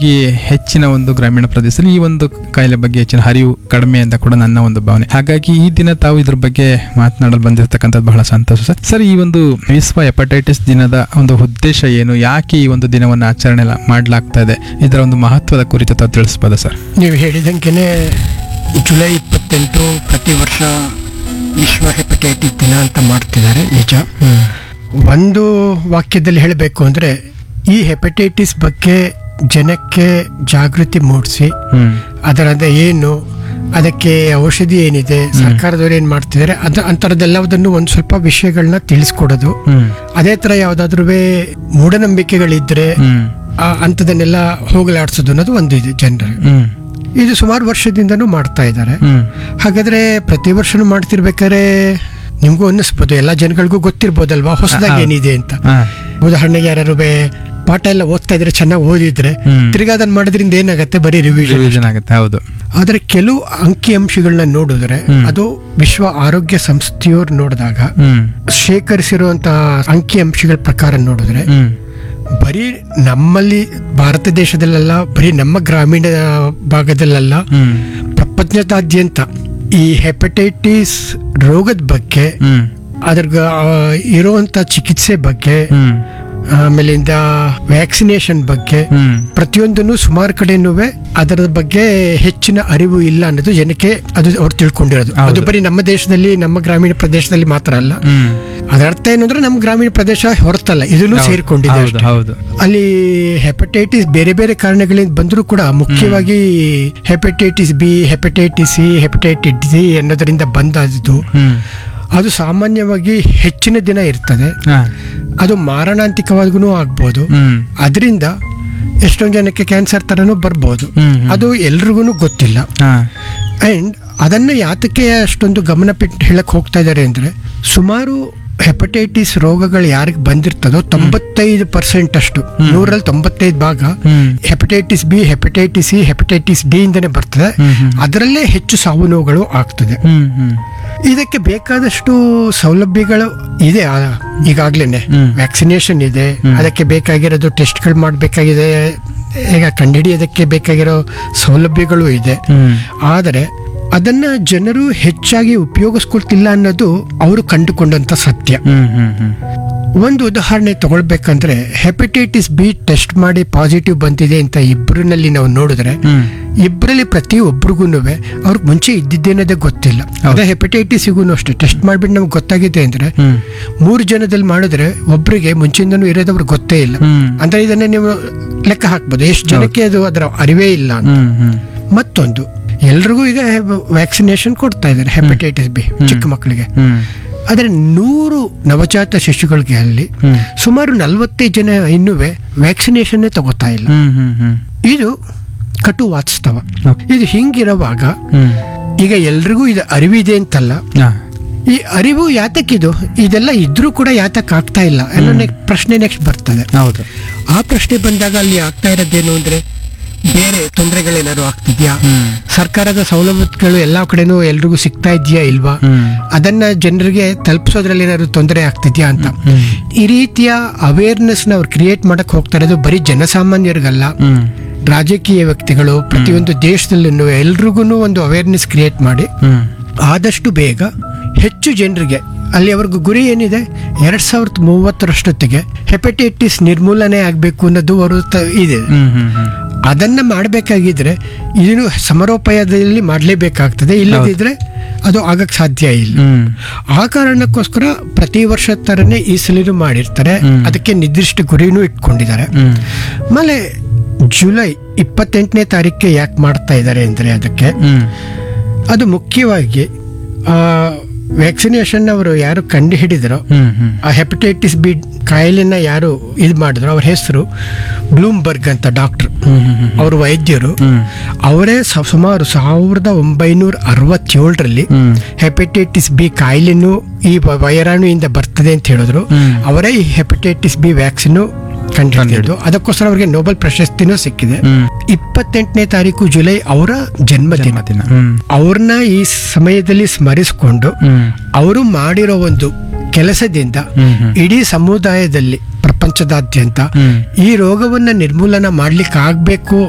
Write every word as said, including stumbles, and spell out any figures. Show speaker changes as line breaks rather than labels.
ಮುಖ್ಯವಾಗಿ ಹೆಚ್ಚಿನ ಒಂದು ಗ್ರಾಮೀಣ ಪ್ರದೇಶದಲ್ಲಿ ಈ ಒಂದು ಕಾಯಿಲೆ ಬಗ್ಗೆ ಹೆಚ್ಚಿನ ಅರಿವು ಕಡಿಮೆ ಅಂತ ಕೂಡ ನನ್ನ ಒಂದು ಭಾವನೆ. ಹಾಗಾಗಿ ಈ ದಿನ ತಾವು ಇದ್ರ ಬಗ್ಗೆ ಮಾತನಾಡಲು ಬಂದಿರತಕ್ಕಂಥದ್ದು ಬಹಳ ಸಂತೋಷ ಸರ್. ಸರ್, ಈ ಒಂದು ವಿಶ್ವ ಹೆಪಟೈಟಿಸ್ ದಿನದ ಒಂದು ಉದ್ದೇಶ ಏನು, ಯಾಕೆ ಈ ಒಂದು ದಿನವನ್ನು ಆಚರಣೆ ಮಾಡಲಾಗ್ತಾ ಇದೆ, ಇದರ ಒಂದು ಮಹತ್ವದ ಕುರಿತು ತಾವು ತಿಳಿಸ್ಬೋದಾ ಸರ್?
ನೀವು ಹೇಳಿದಂಗೆನೆ ಜುಲೈ ಇಪ್ಪತ್ತೆಂಟು ಪ್ರತಿ ವರ್ಷ ವಿಶ್ವ ಹೆಪಟೈಟಿಸ್ ದಿನ ಅಂತ ಮಾಡ್ತಿದ್ದಾರೆ, ನಿಜ. ಒಂದು ವಾಕ್ಯದಲ್ಲಿ ಹೇಳಬೇಕು ಅಂದರೆ ಈ ಹೆಪಟೈಟಿಸ್ ಬಗ್ಗೆ ಜನಕ್ಕೆ ಜಾಗೃತಿ ಮೂಡಿಸಿ ಅದರದ ಏನು, ಅದಕ್ಕೆ ಔಷಧಿ ಏನಿದೆ, ಸರ್ಕಾರದವರು ಏನು ಮಾಡ್ತಿದ್ದಾರೆ, ಅದು ಅಂಥದ್ದೆಲ್ಲದನ್ನು ಒಂದು ಸ್ವಲ್ಪ ವಿಷಯಗಳನ್ನ ತಿಳಿಸ್ಕೊಡೋದು. ಅದೇ ಥರ ಯಾವುದಾದ್ರೂ ಮೂಢನಂಬಿಕೆಗಳಿದ್ರೆ ಅಂಥದನ್ನೆಲ್ಲ ಹೋಗಲಾಡಿಸೋದು ಅನ್ನೋದು ಒಂದು ಇದೆ ಜನರು. ಇದು ಸುಮಾರು ವರ್ಷದಿಂದನೂ ಮಾಡ್ತಾ ಇದ್ದಾರೆ. ಹಾಗಾದ್ರೆ ಪ್ರತಿ ವರ್ಷನೂ ಮಾಡ್ತಿರ್ಬೇಕಾದ್ರೆ ನಿಮ್ಗೂ ಅನ್ನಿಸ್ಬೋದು, ಎಲ್ಲ ಜನಗಳಿಗೂ ಗೊತ್ತಿರ್ಬೋದಲ್ವಾ ಹೊಸದಾಗಿ ಏನಿದೆ ಅಂತ. ಉದಾಹರಣೆಗೆ ಯಾರು ಪಾಠ ಎಲ್ಲ ಓದ್ತಾ ಇದ್ರೆ, ಚೆನ್ನಾಗಿ ಓದಿದ್ರೆ, ತಿರ್ಗಾ ಅದನ್ನ ಮಾಡೋದ್ರಿಂದ ಏನಾಗುತ್ತೆ, ಬರೀ ರಿವಿಷನ್
ಆಗುತ್ತೆ. ಹೌದು.
ಆದ್ರೆ ಕೆಲವು ಅಂಕಿ ಅಂಶಗಳನ್ನ ನೋಡಿದ್ರೆ, ಅದು ವಿಶ್ವ ಆರೋಗ್ಯ ಸಂಸ್ಥೆಯವ್ರು ನೋಡಿದಾಗ ಶೇಖರಿಸಿರುವಂತಹ ಅಂಕಿ ಅಂಶಗಳ ಪ್ರಕಾರ ನೋಡಿದ್ರೆ, ಬರೀ ನಮ್ಮಲ್ಲಿ ಭಾರತ ದೇಶದಲ್ಲೆಲ್ಲ, ಬರೀ ನಮ್ಮ ಗ್ರಾಮೀಣ ಭಾಗದಲ್ಲೆಲ್ಲ, ಪ್ರಪಂಚದಾದ್ಯಂತ ಈ ಹೆಪಟೈಟಿಸ್ ರೋಗದ ಬಗ್ಗೆ, ಅದ್ರ ಇರುವಂತ ಚಿಕಿತ್ಸೆ ಬಗ್ಗೆ, ಆಮೇಲಿಂದ ವ್ಯಾಕ್ಸಿನೇಷನ್ ಬಗ್ಗೆ, ಪ್ರತಿಯೊಂದನ್ನು ಸುಮಾರು ಕಡೆನೂ ಅದರ ಬಗ್ಗೆ ಹೆಚ್ಚಿನ ಅರಿವು ಇಲ್ಲ ಅನ್ನೋದು ಜನಕ್ಕೆ ಅದು ಅವ್ರು ತಿಳ್ಕೊಂಡಿರೋದು. ಅದು ಬರೀ ನಮ್ಮ ದೇಶದಲ್ಲಿ, ನಮ್ಮ ಗ್ರಾಮೀಣ ಪ್ರದೇಶದಲ್ಲಿ ಮಾತ್ರ ಅಲ್ಲ. ಅದರ ಅರ್ಥ ಏನು ಅಂದ್ರೆ ನಮ್ಮ ಗ್ರಾಮೀಣ ಪ್ರದೇಶ ಹೊರತಲ್ಲ, ಇದನ್ನು ಸೇರಿಕೊಂಡಿದೆ. ಅಲ್ಲಿ ಹೆಪಟೈಟಿಸ್ ಬೇರೆ ಬೇರೆ ಕಾರಣಗಳಿಂದ ಬಂದರೂ ಕೂಡ, ಮುಖ್ಯವಾಗಿ hepatitis B, hepatitis C, hepatitis D ಅನ್ನೋದರಿಂದ ಬಂದದ್ದು. ಅದು ಸಾಮಾನ್ಯವಾಗಿ ಹೆಚ್ಚಿನ ದಿನ ಇರ್ತದೆ, ಅದು ಮಾರಣಾಂತಿಕವಾಗೂ ಆಗ್ಬೋದು. ಅದರಿಂದ ಎಷ್ಟೊಂದು ಜನಕ್ಕೆ ಕ್ಯಾನ್ಸರ್ ತರನೂ ಬರ್ಬೋದು. ಅದು ಎಲ್ರಿಗೂ ಗೊತ್ತಿಲ್ಲ. ಅಂಡ್ ಅದನ್ನ ಯಾತಕ್ಕೆ ಅಷ್ಟೊಂದು ಗಮನ ಬಿಟ್ಟು ಹೇಳಕ್ ಹೋಗ್ತಾ ಇದ್ದಾರೆ ಅಂದ್ರೆ, ಸುಮಾರು ಹೆಪಟೈಟಿಸ್ ರೋಗಗಳು ಯಾರಿಗೆ ಬಂದಿರ್ತದೋ ತೊಂಬತ್ತೈದು ಪರ್ಸೆಂಟ್ ಅಷ್ಟು, ನೂರಲ್ಲಿ ತೊಂಬತ್ತೈದು ಭಾಗ hepatitis B, hepatitis C, hepatitis D ಇಂದನೇ ಬರ್ತದೆ. ಅದರಲ್ಲೇ ಹೆಚ್ಚು ಸಾವು ನೋವುಗಳು ಆಗ್ತದೆ. ಇದಕ್ಕೆ ಬೇಕಾದಷ್ಟು ಸೌಲಭ್ಯಗಳು ಇದೆ ಈಗಾಗ್ಲೇನೆ. ವ್ಯಾಕ್ಸಿನೇಷನ್ ಇದೆ, ಅದಕ್ಕೆ ಬೇಕಾಗಿರೋದು ಟೆಸ್ಟ್ಗಳು ಮಾಡಬೇಕಾಗಿದೆ, ಈಗ ಕಂಡುಹಿಡಿಯೋದಕ್ಕೆ ಬೇಕಾಗಿರೋ ಸೌಲಭ್ಯಗಳು ಇದೆ. ಆದರೆ ಅದನ್ನ ಜನರು ಹೆಚ್ಚಾಗಿ ಉಪಯೋಗಿಸ್ಕೊಳ್ತಿಲ್ಲ ಅನ್ನೋದು ಅವರು ಕಂಡುಕೊಂಡಂತ ಸತ್ಯ. ಒಂದು ಉದಾಹರಣೆ ತಗೊಳ್ಬೇಕಂದ್ರೆ, ಹೆಪಟೈಟಿಸ್ ಬಿ ಟೆಸ್ಟ್ ಮಾಡಿ ಪಾಸಿಟಿವ್ ಬಂದಿದೆ ಅಂತ ಇಬ್ಬರಲ್ಲಿ ನಾವು ನೋಡಿದ್ರೆ, ಇಬ್ಬರಲ್ಲಿ ಪ್ರತಿ ಒಬ್ರಿಗೂ ಅವ್ರಿಗೆ ಮುಂಚೆ ಇದ್ದಿದ್ದೇನದೇ ಗೊತ್ತಿಲ್ಲ. ಅದೇ ಹೆಪಟೈಟಿಸ್ಗೂ ಅಷ್ಟೇ ಟೆಸ್ಟ್ ಮಾಡ್ಬಿಟ್ಟು ನಮ್ಗೆ ಗೊತ್ತಾಗಿದೆ ಅಂದ್ರೆ, ಮೂರು ಜನದಲ್ಲಿ ಮಾಡಿದ್ರೆ ಒಬ್ರಿಗೆ ಮುಂಚಿಂದನೂ ಇರೋದವ್ರಿಗೆ ಗೊತ್ತೇ ಇಲ್ಲ. ಅಂದ್ರೆ ಇದನ್ನ ನೀವು ಲೆಕ್ಕ ಹಾಕ್ಬೋದು ಎಷ್ಟು ಜನಕ್ಕೆ ಅದು ಅದರ ಅರಿವೇ ಇಲ್ಲ ಅಂತ. ಮತ್ತೊಂದು, ಎಲ್ರಿಗೂ ಈಗ ವ್ಯಾಕ್ಸಿನೇಷನ್ ಕೊಡ್ತಾ ಇದ್ದಾರೆ ಹೆಪಟೈಟಿಸ್ ಬಿ ಚಿಕ್ಕ ಮಕ್ಕಳಿಗೆ. ಆದ್ರೆ ನೂರು ನವಜಾತ ಶಿಶುಗಳಿಗೆ ಅಲ್ಲಿ ಸುಮಾರು ನಲ್ವತ್ತೈದು ಜನ ಇನ್ನೂ ವ್ಯಾಕ್ಸಿನೇಷನ್ ತಗೋತಾ ಇಲ್ಲ. ಇದು ಕಟು ವಾಸ್ತವ. ಇದು ಹಿಂಗಿರುವಾಗ ಈಗ ಎಲ್ರಿಗೂ ಇದು ಅರಿವಿದೆ ಅಂತಲ್ಲ, ಈ ಅರಿವು ಯಾತಕ್ಕಿದು, ಇದೆಲ್ಲ ಇದ್ರೂ ಕೂಡ ಯಾತಕ್ ಆಗ್ತಾ ಇಲ್ಲ ಅನ್ನೋ ಪ್ರಶ್ನೆ ನೆಕ್ಸ್ಟ್ ಬರ್ತದೆ. ಆ ಪ್ರಶ್ನೆ ಬಂದಾಗ ಅಲ್ಲಿ ಆಗ್ತಾ ಇರೋದೇನು ಅಂದ್ರೆ, ಬೇರೆ ತೊಂದರೆಗಳೇನಾದ್ರು ಆಗ್ತಿದ್ಯಾ, ಸರ್ಕಾರದ ಸೌಲಭ್ಯಗಳು ಎಲ್ಲಾ ಕಡೆನೂ ಎಲ್ರಿಗೂ ಸಿಗ್ತಾ ಇದೆಯಾ ಇಲ್ವಾ, ಅದನ್ನ ಜನರಿಗೆ ತಲುಪಿಸೋದ್ರಲ್ಲಿ ಏನಾದ್ರು ತೊಂದರೆ ಆಗ್ತಿದ್ಯಾ ಅಂತ. ಈ ರೀತಿಯ ಅವೇರ್ನೆಸ್ ನ ಅವ್ರು ಕ್ರಿಯೇಟ್ ಮಾಡಕ್ ಹೋಗ್ತಾ ಇರೋದು ಬರೀ ಜನಸಾಮಾನ್ಯರಿಗಲ್ಲ, ರಾಜಕೀಯ ವ್ಯಕ್ತಿಗಳು ಪ್ರತಿಯೊಂದು ದೇಶದಲ್ಲೂ ಎಲ್ರಿಗೂ ಒಂದು ಅವೇರ್ನೆಸ್ ಕ್ರಿಯೇಟ್ ಮಾಡಿ ಆದಷ್ಟು ಬೇಗ ಹೆಚ್ಚು ಜನರಿಗೆ, ಅಲ್ಲಿ ಅವ್ರಿಗೆ ಗುರಿ ಏನಿದೆ, ಎರಡ್ ಸಾವಿರದ ಮೂವತ್ತರಷ್ಟೊತ್ತಿಗೆ ಹೆಪಟೈಟಿಸ್ ನಿರ್ಮೂಲನೆ ಆಗ್ಬೇಕು ಅನ್ನೋದು ಅವರು ಇದೆ. ಅದನ್ನ ಮಾಡಬೇಕಾಗಿದ್ರೆ ಇದನ್ನು ಸಮರೋಪಾಯದಲ್ಲಿ ಮಾಡಲೇಬೇಕಾಗ್ತದೆ, ಇಲ್ಲದಿದ್ರೆ ಅದು ಆಗಕ್ಕೆ ಸಾಧ್ಯ ಇಲ್ಲ. ಆ ಕಾರಣಕ್ಕೋಸ್ಕರ ಪ್ರತಿ ವರ್ಷ ತರನೇ ಈ ಸಲಿನೂ ಮಾಡಿರ್ತಾರೆ, ಅದಕ್ಕೆ ನಿರ್ದಿಷ್ಟ ಗುರಿನೂ ಇಟ್ಕೊಂಡಿದ್ದಾರೆ. ಆಮೇಲೆ ಜುಲೈ ಇಪ್ಪತ್ತೆಂಟನೇ ತಾರೀಕಿಗೆ ಯಾಕೆ ಮಾಡ್ತಾ ಇದ್ದಾರೆ ಅಂದ್ರೆ, ಅದಕ್ಕೆ ಅದು ಮುಖ್ಯವಾಗಿ ಆ ವ್ಯಾಕ್ಸಿನೇಷನ್ ಅವರು ಯಾರು ಕಂಡು ಹಿಡಿದ್ರು, ಆ ಹೆಪಟೈಟಿಸ್ ಬಿ ಕಾಯಿಲೆನ ಯಾರು ಇದು ಮಾಡಿದ್ರು, ಅವ್ರ ಹೆಸರು ಬ್ಲೂಮ್ಬರ್ಗ್ ಅಂತ ಡಾಕ್ಟರ್, ಅವರು ವೈದ್ಯರು. ಅವರೇ ಸುಮಾರು ಸಾವಿರದ ಒಂಬೈನೂರ ಅರವತ್ತೇಳರಲ್ಲಿ ಹೆಪಟೈಟಿಸ್ ಬಿ ಕಾಯಿಲೆನೂ ಈ ವೈರಾಣುವಿಂದ ಬರ್ತದೆ ಅಂತ ಹೇಳಿದ್ರು. ಅವರೇ ಈ ಹೆಪಟೈಟಿಸ್ ಬಿ ವ್ಯಾಕ್ಸಿನ್ ಕಂಡುಹಿಡಿದು, ಅದಕ್ಕೋಸ್ಕರ ಅವರಿಗೆ ನೊಬೆಲ್ ಪ್ರಶಸ್ತಿನೂ ಸಿಕ್ಕಿದೆ. ಇಪ್ಪತ್ತೆಂಟನೇ ತಾರೀಕು ಜುಲೈ ಅವರ ಜನ್ಮದಿನ. ಅವ್ರನ್ನ ಈ ಸಮಯದಲ್ಲಿ ಸ್ಮರಿಸಿಕೊಂಡು ಅವರು ಮಾಡಿರೋ ಒಂದು ಕೆಲಸದಿಂದ ಇಡೀ ಸಮುದಾಯದಲ್ಲಿ ಪ್ರಪಂಚದಾದ್ಯಂತ ಈ ರೋಗವನ್ನ ನಿರ್ಮೂಲನ ಮಾಡ್ಲಿಕ್ಕೆ ಆಗ್ಬೇಕು